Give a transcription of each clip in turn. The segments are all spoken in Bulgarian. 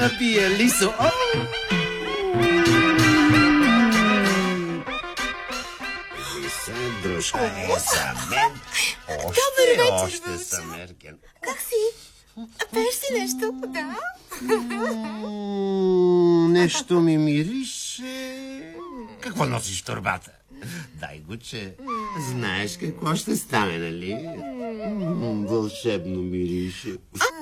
Пия лисо. Лиса, дружка е за мен. Още съм ерген. Как си? Пееш си нещо? Да? Нещо ми мирише. Какво носиш в торбата? Дай го, че знаеш какво ще стане, нали? Вълшебно мирише.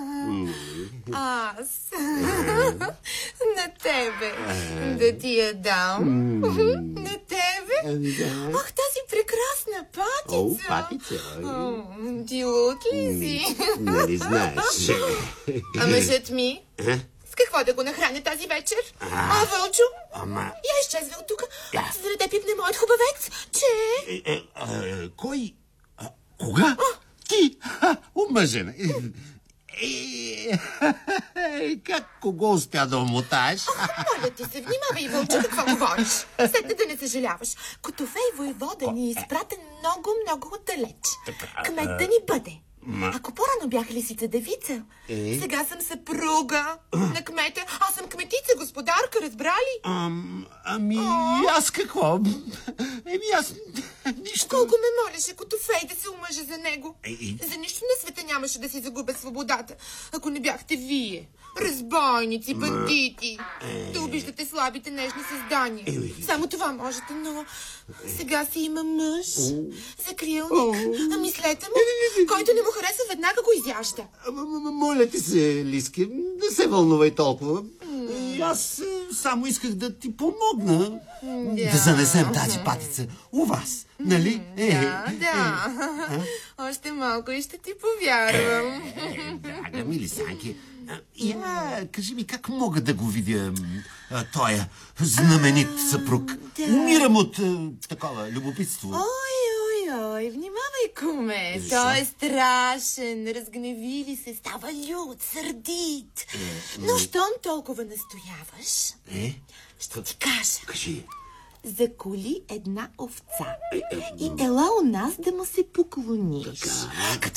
Аз? На тебе. Да ти я дам. На тебе? Ах, тази прекрасна патица. О, патица. Ти луд ли си? Нали знаеш? А мъжът ми? С какво да го нахраня тази вечер? Вълчо? Я изчезва от тук, за да те пипне моят хубавец, че... Кой? Кога? Ти? Омъжена. Как кого успя да омотаеш? Моля ти се, внимавай, Вълчо, какво говориш. Сетне да не съжаляваш. Котофей войвода ни е изпратен много отдалеч. Кмет да ни бъде. Ако по-рано бях лисица девица, сега съм съпруга на кмета. Аз съм кметица, господарка, разбрали? Аз какво? Аз нищо... Колко ме молеше Котофей да се омъжа за него. За нищо на света нямаше да си загубя свободата, ако не бяхте вие. Разбойници, бандити. Да обиждате слабите нежни създания. Само това можете, но сега си има мъж, закрилник, а мислете му, който не му хареса, веднага го изяжда. Моля ти се, Лиски, не се вълнувай толкова. Аз само исках да ти помогна да занесем тази патица у вас, нали? Да. Още малко и ще ти повярвам. Драга ми, Лисанки, кажи ми, как мога да го видя тоя знаменит съпруг? Умирам от такова любопитство. Ой, внимавай, куме. Той е страшен, разгневи ли се, става лют, сърдит. Но щом толкова настояваш, ще ти кажа. Кажи. Заколи една овца и ела у нас да му се поклониш. Като